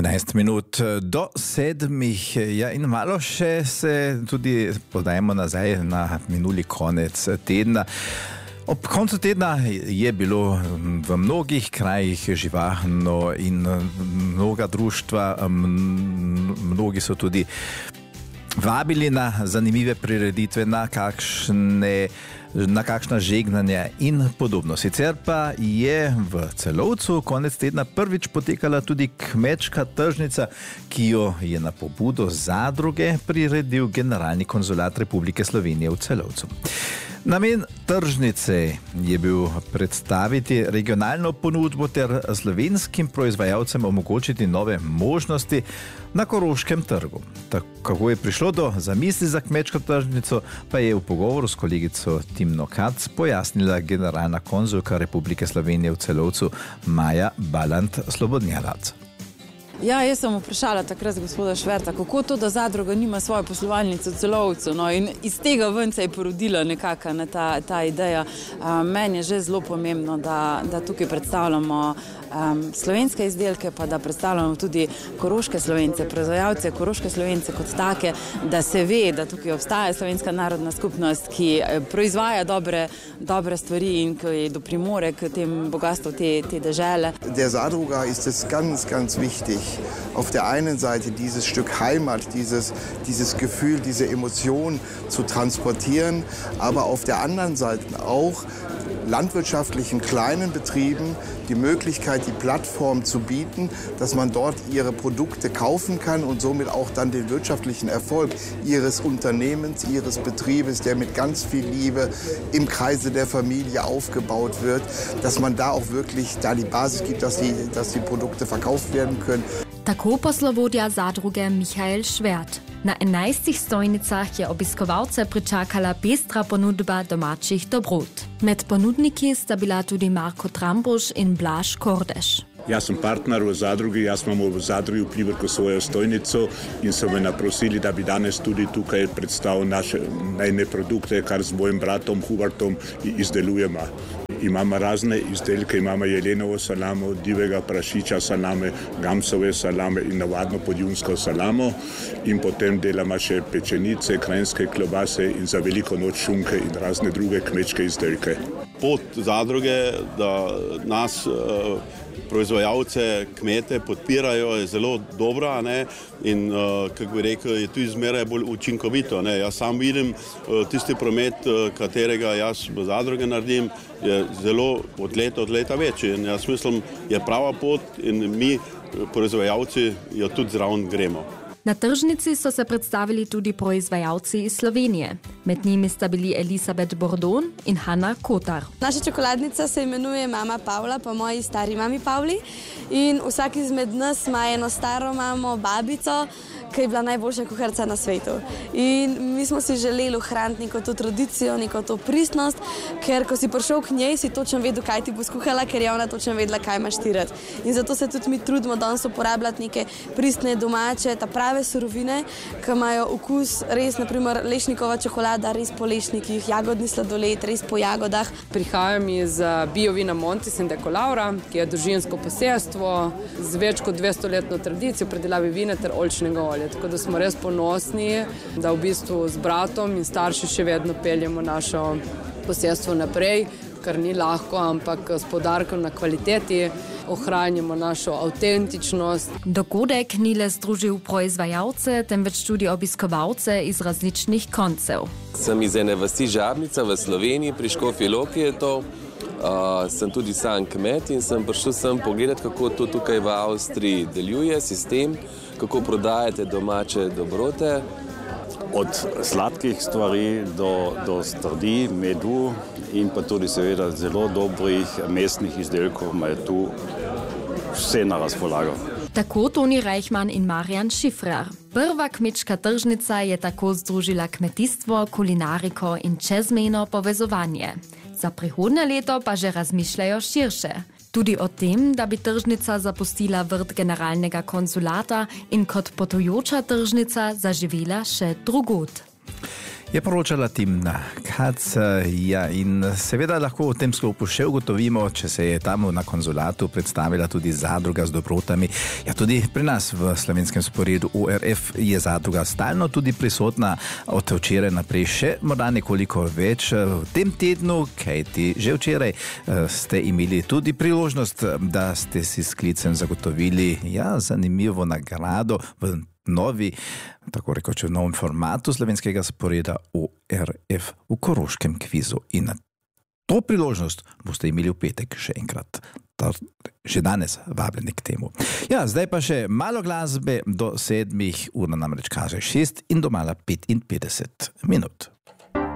11 minut do 7. Ja, in malo še se tudi podajemo nazaj na minuli konec tedna. Ob koncu tedna je bilo v mnogih krajih živahno in mnoga društva, mnogi so tudi vabili na zanimive prireditve, na kakšna žegnanja in podobno. Sicer pa je v Celovcu konec tedna prvič potekala tudi kmečka tržnica, ki jo je na pobudo zadruge priredil Generalni konzulat Republike Slovenije v Celovcu. Namen tržnice je bil predstaviti regionalno ponudbo ter slovenskim proizvajalcem omogočiti nove možnosti na koroškem trgu. Kako je prišlo do zamisli za kmečko tržnico, pa je v pogovoru s kolegico Timno Kac pojasnila generalna konzulka Republike Slovenije v Celovcu Maja Balant-Slobodnjarac. Ja, jaz sem vprašala takrat gospoda Šverta, kako to, da zadruga nima svoje poslovalnice v Celovcu. No, in iz tega ven se je porodila nekakšna ta ideja. Meni je že zelo pomembno, da tukaj predstavljamo slovenske izdelke, pa da predstavljamo tudi koroške Slovence, proizvajalce koroške Slovence kot take, da se ve, da tukaj obstaja slovenska narodna skupnost, ki proizvaja dobre stvari in ki doprimore k tem bogatstvu te dežele. Der Zadruga ist es ganz, ganz wichtig, auf der einen Seite dieses Stück Heimat, dieses Gefühl, diese Emotion zu transportieren, aber auf der anderen Seite auch landwirtschaftlichen kleinen Betrieben die Möglichkeit, die Plattform zu bieten, dass man dort ihre Produkte kaufen kann und somit auch dann den wirtschaftlichen Erfolg ihres Unternehmens, ihres Betriebes, der mit ganz viel Liebe im Kreise der Familie aufgebaut wird, dass man da auch wirklich da die Basis gibt, dass die Produkte verkauft werden können. Tako poslovodja zadruge Michael Švert. Na 11 stojnicah je obiskovalce pričakala pestra ponudba domačih dobrot. Med ponudniki sta bila tudi Marko Trambuš in Blaž Kordeš. Jaz sem partner v zadrugi, jaz imamo v zadrugi v Pliberku svojo stojnico in so me naprosili, da bi danes tudi tukaj predstavil naše najne produkte, kar z mojim bratom Hubertom izdelujemo. Imamo razne izdelke, imamo jelenovo salamo, divjega prašiča salame, gamsove salame in navadno podjunsko salamo in potem delamo še pečenice, krajinske klobase in za veliko noč šunke in razne druge kmečke izdelke. Pot zadruge, da nas proizvajalce, kmete podpirajo, je zelo dobra, ne? In kako bi rekel, je tudi zmeraj bolj učinkovito. Ne? Jaz sam vidim tisti promet, katerega jaz v zadruge naredim, je zelo od leta večji. In jaz mislim, je prava pot in mi proizvajalci jo tudi zraven gremo. Na tržnici so se predstavili tudi proizvajalci iz Slovenije. Med njimi sta bili Elisabeth Bordon in Hanna Kotar. Naša čokoladnica se imenuje Mama Pavla, po moji stari mami Pavli. In vsak izmed nas ima eno staro mamo, babico, ki je bila najboljša kuharica na svetu. In mi smo si želeli ohraniti neko to tradicijo, neko to pristnost, ker ko si prišel k njej, si točno vedel, kaj ti bo skuhala, ker je ona točno vedela, kaj imaš ti rad. In zato se tudi mi trudimo danes uporabljati neke pristne, domače, ta prave surovine, ki imajo okus res, naprimer lešnikova čokolada, res po lešnikih, jagodni sladoled, res po jagodah. Prihajam iz biovina Montis in Dekolaura, ki je družinsko posestvo z več kot 200-letno tradicijo predelavi vina ter oljčnega olja. Tako da smo res ponosni, da v bistvu z bratom in starši še vedno peljemo našo posestvo naprej, kar ni lahko, ampak s poudarkom na kvaliteti ohranjamo našo avtentičnost. Dogodek ni le združil proizvajalce, temveč tudi obiskovalce iz različnih koncev. Sem iz ene vasi Žabnica v Sloveniji, pri Škofji Loki je to. Sem tudi sam kmet in sem prišel sem pogledati, kako to tukaj v Avstriji deluje sistem, kako prodajate domače dobrote. Od sladkih stvari do strdi, medu in pa tudi seveda zelo dobrih mesnih izdelkov ima tu vse na razpolago. Tako Toni Reichmann in Marjan Šifrer. Prva kmečka tržnica je tako združila kmetijstvo, kulinariko in čezmejno povezovanje. Za prihodnje leto pa že razmišljajo širše. Tudi o tem, da bi tržnica zapustila vrt generalnega konzulata in kot potujoča tržnica zaživela še drugod. Je poročala Timna Kac, ja, in seveda lahko v tem sklopu še ugotovimo, če se je tam na konzulatu predstavila tudi zadruga z dobrotami. Ja, tudi pri nas v slovenskem sporedu ORF je zadruga stalno tudi prisotna od včeraj naprej, še morda nekoliko več v tem tednu, kajti že včeraj ste imeli tudi priložnost, da ste si s klicem zagotovili zanimivo nagrado v novi, tako rekoč v novem formatu slovenskega sporeda ORF v koroškem kvizu. In na to priložnost boste imeli v petek še enkrat. Že danes vabljeni k temu. Ja, zdaj pa še malo glasbe do 7 ur, namreč kaže 6 in domala 55 minut.